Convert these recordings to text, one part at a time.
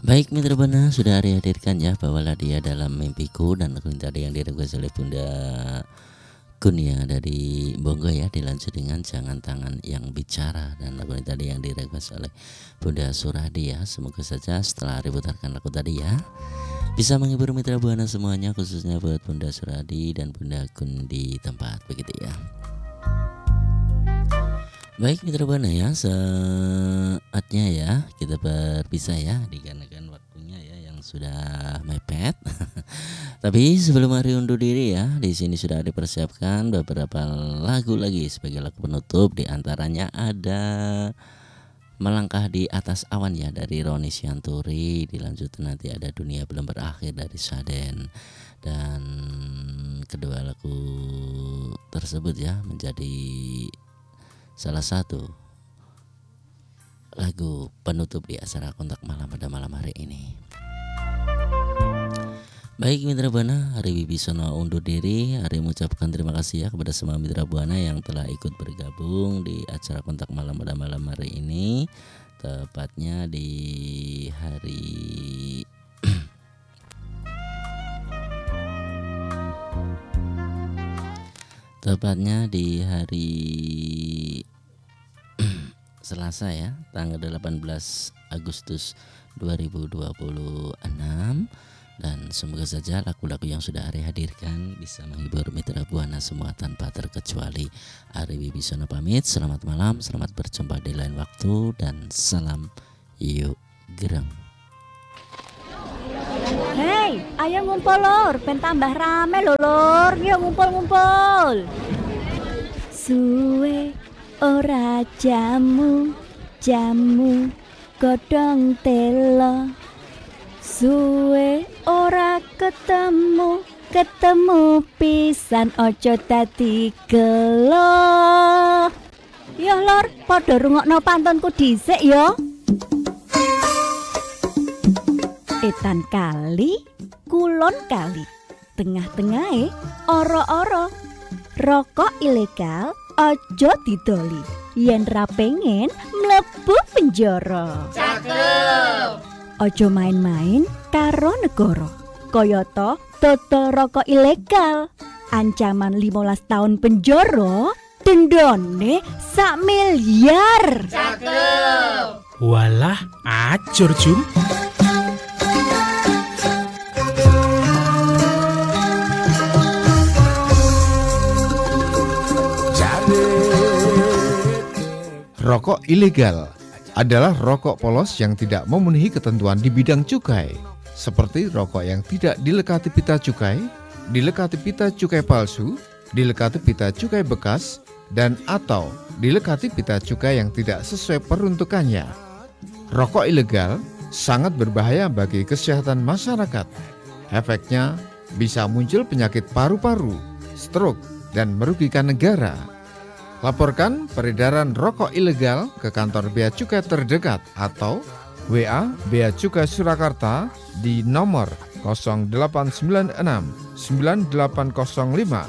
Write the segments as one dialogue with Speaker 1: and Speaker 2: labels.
Speaker 1: Baik Mitra Buana, sudah Ari hadirkan ya, bawalah dia dalam mimpiku, dan lagu tadi yang direquest oleh Bunda Kunia dari Bonggo ya, dilanjut dengan Jangan Tangan Yang Bicara, dan lagu tadi yang direquest oleh Bunda Suradi ya. Semoga saja setelah Ari putarkan lagu tadi ya bisa menghibur Mitra Buana semuanya, khususnya buat Bunda Suradi dan Bunda Kun di tempat begitu ya. Baik Mitra Buana ya, saatnya ya kita berpisah ya, dikarenakan waktunya ya yang sudah mepet. Tapi sebelum Ari undur diri ya, di sini sudah dipersiapkan beberapa lagu lagi sebagai lagu penutup. Di antaranya ada Melangkah di Atas Awan ya dari Roni Sianturi, dilanjut nanti ada Dunia Belum Berakhir dari Saden, dan kedua lagu tersebut ya menjadi salah satu lagu penutup di acara Kontak Malam pada malam hari ini. Baik Mitra Buana, Ari Wibisono undur diri. Ari mengucapkan terima kasih ya kepada semua Mitra Buana yang telah ikut bergabung di acara Kontak Malam pada malam hari ini. Tepatnya di hari Selasa ya, tanggal 18 Agustus 2026. Dan semoga saja lagu-lagu yang sudah Ari hadirkan bisa menghibur Mitra Buana semua tanpa terkecuali. Ari Wibisono pamit, selamat malam, selamat berjumpa di lain waktu, dan salam yuk gereng.
Speaker 2: Hei, ayo ngumpul lor, ben tambah rame lho lor. Yuk ngumpul-ngumpul. Suwe ora jamu godhong telo. Suwe ora ketemu pisan, ojo dadi gelo. Yo lor, padha rungokno pantunku dhisik yo. Etan kali, kulon kali, tengah-tengahe oro-oro. Rokok ilegal ojo didoli, yen ra pengen mlebu penjara. Cakep. Ojo main-main karo negara, kayata dodol rokok ilegal. Ancaman 15 tahun penjara, dendone 1 miliar.
Speaker 3: Cakep. Walah, acur Jum.
Speaker 4: Rokok ilegal adalah rokok polos yang tidak memenuhi ketentuan di bidang cukai, seperti rokok yang tidak dilekati pita cukai, dilekati pita cukai palsu, dilekati pita cukai bekas, dan atau dilekati pita cukai yang tidak sesuai peruntukannya. Rokok ilegal sangat berbahaya bagi kesehatan masyarakat. Efeknya bisa muncul penyakit paru-paru, stroke, dan merugikan negara. Laporkan peredaran rokok ilegal ke kantor Bea Cukai terdekat atau WA Bea Cukai Surakarta di nomor 0896 9805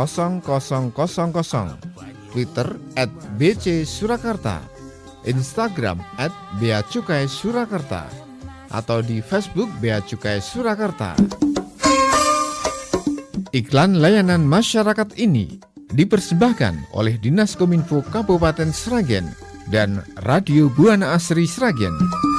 Speaker 4: 0000, Twitter @bcsurakarta, Instagram @beacukai-surakarta, atau di Facebook Bea Cukai Surakarta. Iklan layanan masyarakat ini dipersembahkan oleh Dinas Kominfo Kabupaten Sragen dan Radio Buana Asri Sragen.